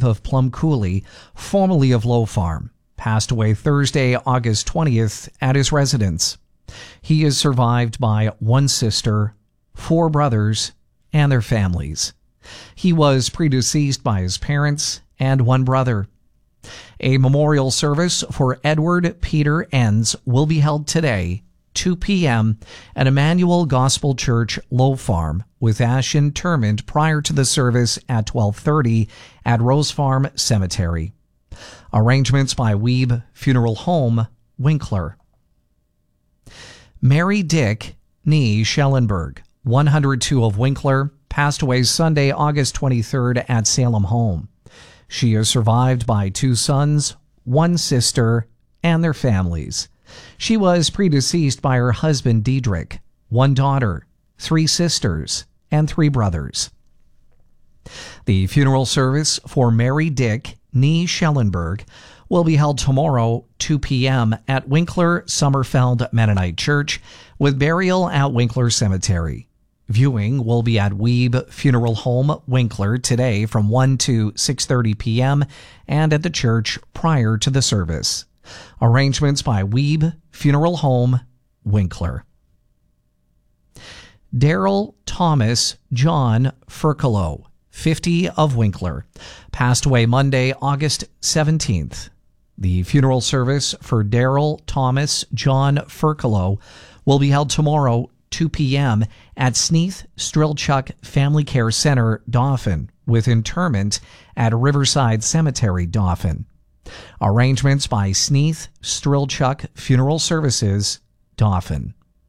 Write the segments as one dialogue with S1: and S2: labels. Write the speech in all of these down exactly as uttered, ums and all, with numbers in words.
S1: of Plum Coulee, formerly of Low Farm, passed away Thursday, August twentieth, at his residence. He is survived by one sister, four brothers, and their families. He was predeceased by his parents and one brother. A memorial service for Edward Peter Enns will be held today, two p.m. at Emmanuel Gospel Church, Low Farm, with ash interment prior to the service at twelve thirty at Rose Farm Cemetery. Arrangements by Weeb Funeral Home, Winkler. Mary Dick Nee Schellenberg, one hundred two of Winkler, passed away Sunday, August twenty-third at Salem Home. She is survived by two sons, one sister, and their families. She was predeceased by her husband Diedrich, one daughter, three sisters, and three brothers. The funeral service for Mary Dick Nee Schellenberg will be held tomorrow, two p.m. at Winkler Sommerfeld Mennonite Church, with burial at Winkler Cemetery. Viewing will be at Weeb Funeral Home, Winkler, today from one to six thirty p.m. and at the church prior to the service. Arrangements by Weeb Funeral Home, Winkler. Daryl Thomas John Furcolo, fifty of Winkler, passed away Monday, August seventeenth. The funeral service for Daryl Thomas John Furcolo will be held tomorrow, two p.m. at Sneath Strilchuk Family Care Center, Dauphin, with interment at Riverside Cemetery, Dauphin. Arrangements by Sneath Strilchuk Funeral Services, Dauphin.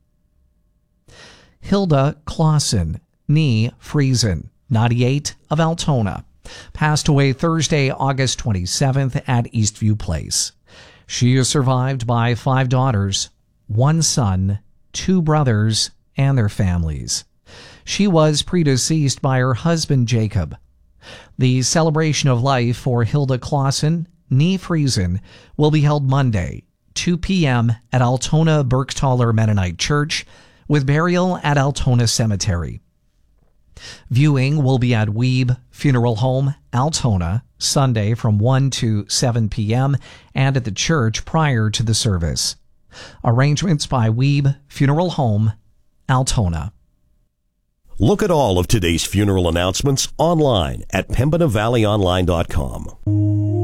S1: Hilda Clausen Nee Friesen, ninety-eight of Altona, passed away Thursday, August twenty-seventh at Eastview Place. She is survived by five daughters, one son, two brothers, and their families. She was predeceased by her husband Jacob. The celebration of life for Hilda Clausen Nee Friesen will be held Monday, two p.m. at Altona Bergthaler Mennonite Church, with burial at Altona Cemetery. Viewing will be at Weeb Funeral Home, Altona, Sunday from one to seven p.m. and at the church prior to the service. Arrangements by Weeb Funeral Home, Altona.
S2: Look at all of today's funeral announcements online at Pembina Valley Online dot com.